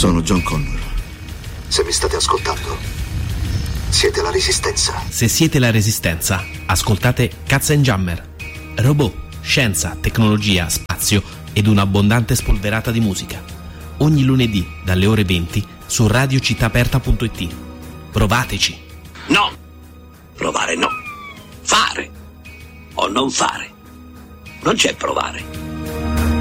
Sono John Connor. Se mi state ascoltando, siete la Resistenza. Se siete la Resistenza, ascoltate Katzenjammer. Robot, scienza, tecnologia, spazio ed un'abbondante spolverata di musica. Ogni lunedì dalle ore 20 su radiocittaaperta.it. Provateci. No! Provare no. Fare o non fare. Non c'è provare.